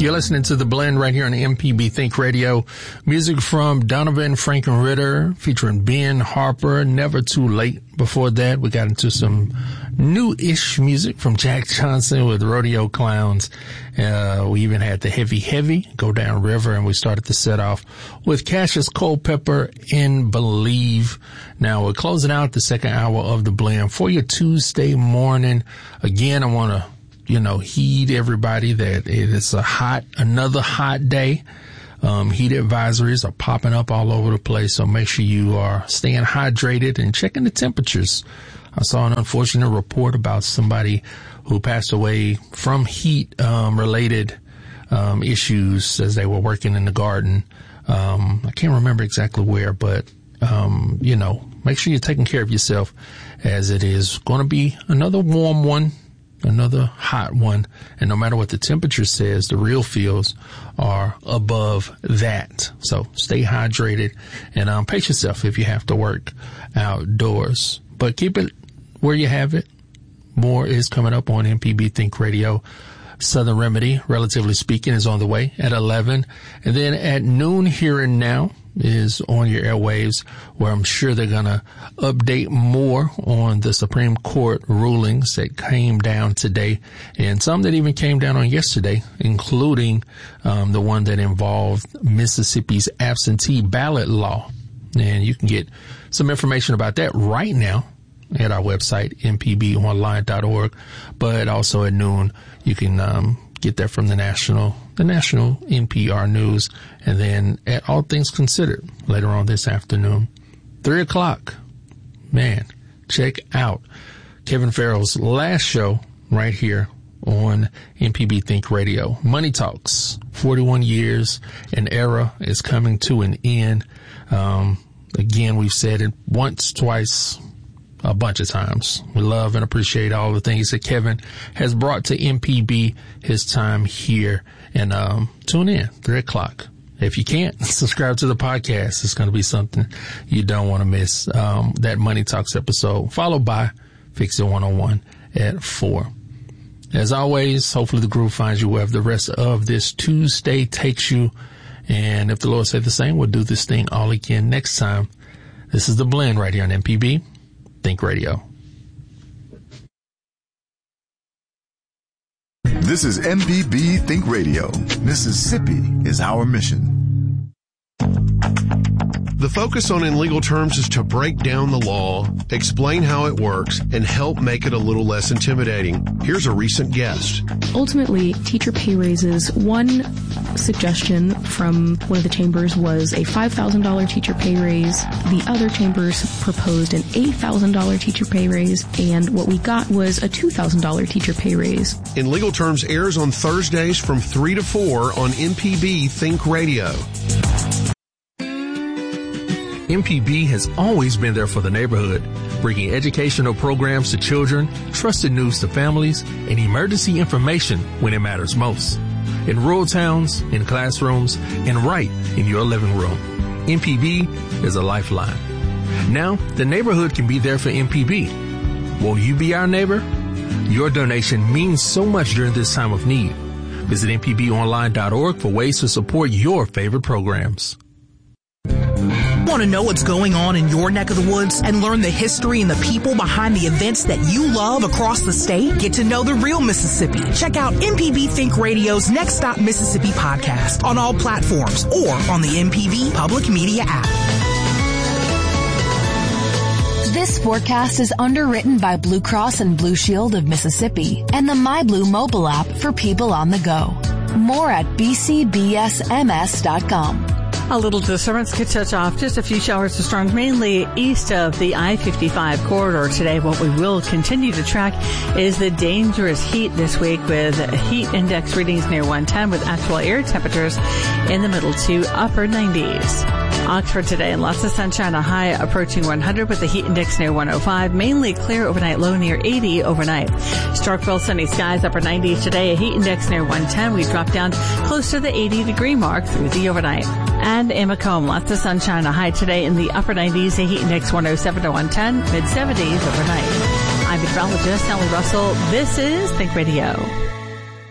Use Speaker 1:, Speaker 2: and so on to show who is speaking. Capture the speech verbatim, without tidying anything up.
Speaker 1: You're listening to The Blend right here on M P B Think Radio. Music from Donovan Frankenritter featuring Ben Harper, Never Too Late. Before that, we got into some new-ish music from Jack Johnson with Rodeo Clowns. Uh, we even had the Heavy Heavy, Go Down River, and we started the set off with Cassius Culpepper in Believe. Now, we're closing out the second hour of The Blend for your Tuesday morning. Again, I want to you know, heed everybody that it is a hot, another hot day. Um, heat advisories are popping up all over the place. So make sure you are staying hydrated and checking the temperatures. I saw an unfortunate report about somebody who passed away from heat, um, related, um, issues as they were working in the garden. Um, I can't remember exactly where, but, um, you know, make sure you're taking care of yourself as it is going to be another warm one. Another hot one, and no matter what the temperature says, the real feels are above that. So stay hydrated and um, pace yourself if you have to work outdoors. But keep it where you have it. More is coming up on M P B Think Radio. Southern Remedy, relatively speaking, is on the way at eleven. And then at noon here and now is on your airwaves, where I'm sure they're going to update more on the Supreme Court rulings that came down today, and some that even came down on yesterday, including um, the one that involved Mississippi's absentee ballot law. And you can get some information about that right now at our website, m p b online dot org. But also at noon, you can um, get that from the national, the national N P R News, and then at All Things Considered later on this afternoon, three o'clock. Man, check out Kevin Farrell's last show right here on M P B Think Radio. Money Talks, forty-one years, an era is coming to an end. Um, again, we've said it once, twice, a bunch of times. We love and appreciate all the things that Kevin has brought to M P B, his time here. And um, tune in, three o'clock. If you can't, subscribe to the podcast. It's going to be something you don't want to miss. Um, that Money Talks episode, followed by Fix It one oh one at four. As always, hopefully the groove finds you wherever the rest of this Tuesday takes you. And if the Lord said the same, we'll do this thing all again next time. This is The Blend right here on M P B Think Radio.
Speaker 2: This is M P B Think Radio. Mississippi is our mission.
Speaker 3: The focus on In Legal Terms is to break down the law, explain how it works, and help make it a little less intimidating. Here's a recent guest.
Speaker 4: Ultimately, teacher pay raises. One suggestion from one of the chambers was a five thousand dollars teacher pay raise. The other chambers proposed an eight thousand dollars teacher pay raise, and what we got was a two thousand dollars teacher pay raise.
Speaker 3: In Legal Terms airs on Thursdays from three to four on M P B Think Radio.
Speaker 1: M P B has always been there for the neighborhood, bringing educational programs to children, trusted news to families, and emergency information when it matters most. In rural towns, in classrooms, and right in your living room. M P B is a lifeline. Now, the neighborhood can be there for M P B. Won't you be our neighbor? Your donation means so much during this time of need. Visit m p b online dot org for ways to support your favorite programs.
Speaker 5: Want to know what's going on in your neck of the woods and learn the history and the people behind the events that you love across the state? Get to know the real Mississippi. Check out M P B Think Radio's Next Stop Mississippi podcast on all platforms or on the M P B Public Media app.
Speaker 6: This forecast is underwritten by Blue Cross and Blue Shield of Mississippi and the MyBlue mobile app for people on the go. More at b c b s m s dot com.
Speaker 7: A little disturbance could touch off just a few showers to storms, mainly east of the I fifty-five corridor today. What we will continue to track is the dangerous heat this week, with heat index readings near one ten, with actual air temperatures in the middle to upper nineties. Oxford today, and lots of sunshine, a high approaching one hundred with the heat index near one oh five. Mainly clear overnight, low near eighty overnight. Starkville, sunny skies, upper nineties today, a heat index near one ten. We drop down close to the eighty degree mark through the overnight. And in Macomb, lots of sunshine, a high today in the upper nineties, a heat index one oh seven to one ten, mid seventies overnight. I'm meteorologist Ellie Russell. This is Think Radio.